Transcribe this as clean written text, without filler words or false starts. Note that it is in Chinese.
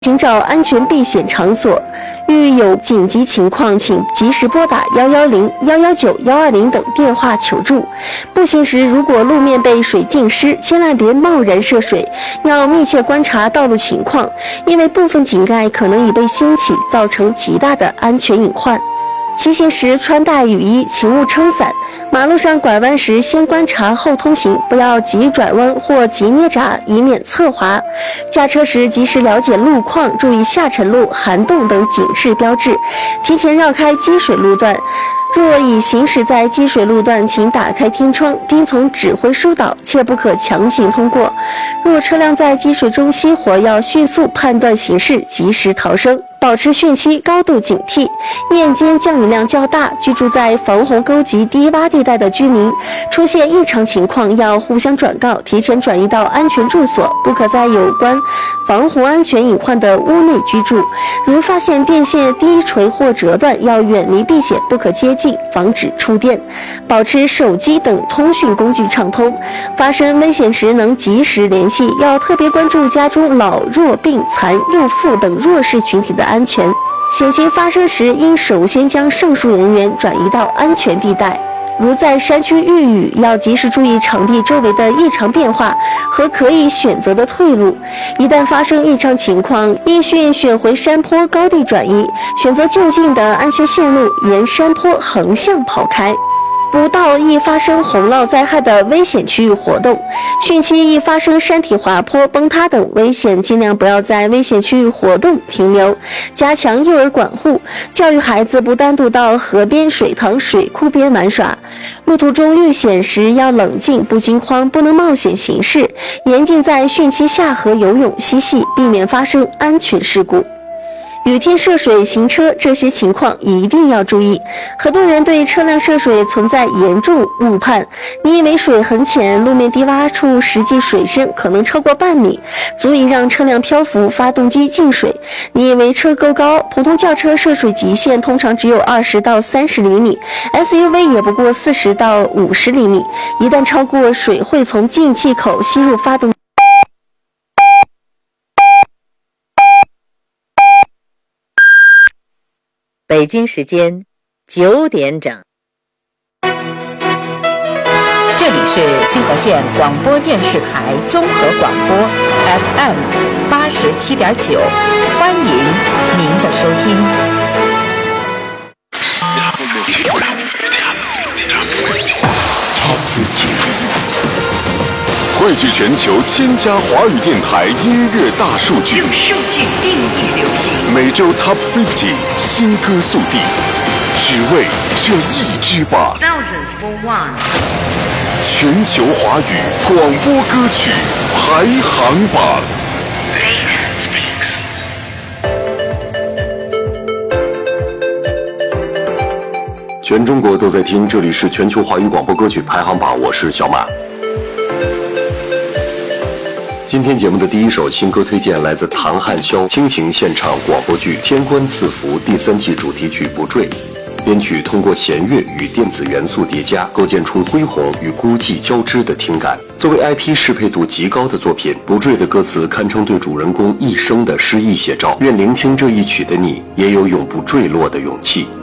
寻找安全避险场所，遇有紧急情况，请及时拨打110、119、120等电话求助。步行时，如果路面被水浸湿，千万别贸然涉水，要密切观察道路情况，因为部分井盖可能已被掀起，造成极大的安全隐患。骑行时穿戴雨衣，请勿撑伞。马路上拐弯时，先观察后通行，不要急转弯或急捏闸，以免侧滑。驾车时及时了解路况，注意下沉路、涵洞等警示标志，提前绕开积水路段。若已行驶在积水路段，请打开天窗，听从指挥疏导，切不可强行通过。若车辆在积水中熄火，要迅速判断形势，及时逃生。保持汛期高度警惕，夜间降雨量较大，居住在防洪沟及低洼地带的居民，出现异常情况要互相转告，提前转移到安全住所，不可在有关防洪安全隐患的屋内居住。如发现电线低垂或折断，要远离避险，不可接近，防止触电。保持手机等通讯工具畅通，发生危险时能及时联系，要特别关注家中老弱病残、幼妇等弱势群体的安全。险情发生时，应首先将上述人员转移到安全地带。如在山区遇雨，要及时注意场地周围的异常变化和可以选择的退路。一旦发生异常情况，应选回山坡高地转移，选择就近的安全线路，沿山坡横向跑开。不到易发生洪涝灾害的危险区域活动，汛期易发生山体滑坡、崩塌等危险，尽量不要在危险区域活动停留。加强幼儿管护，教育孩子不单独到河边、水塘、水库边玩耍。路途中遇险时要冷静，不惊慌，不能冒险行事，严禁在汛期下河游泳嬉戏，避免发生安全事故。雨天涉水行车，这些情况一定要注意。很多人对车辆涉水存在严重误判，你以为水很浅，路面低洼处实际水深可能超过半米，足以让车辆漂浮，发动机进水。你以为车够高，普通轿车涉水极限通常只有20到30厘米 ，SUV 也不过40到50厘米，一旦超过，水会从进气口吸入发动机。 北京时间9点整，这里是新河县广播电视台综合广播 FM 87.9，欢迎您的收听。 汇聚全球1000家华语电台音乐大数据， 用数据定义流行。 每周 Top 50新歌速递，只为这一支吧。 Thousands for one。 全球华语广播歌曲排行榜。全中国都在听，这里是全球华语广播歌曲排行榜，我是小马。今天节目的第一首新歌推荐来自唐汉霄倾情献唱广播剧《天官赐福》第3季主题曲《不坠》，编曲通过弦乐与电子元素叠加，构建出恢宏与孤寂交织的听感。作为 IP 适配度极高的作品，《不坠》的歌词堪称对主人公一生的诗意写照。愿聆听这一曲的你，也有永不坠落的勇气。